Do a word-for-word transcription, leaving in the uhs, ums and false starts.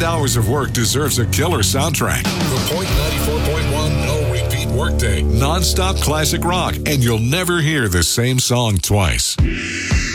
eight hours of work deserves a killer soundtrack. The Point ninety-four point one No Repeat Workday. Non-stop classic rock, and you'll never hear the same song twice.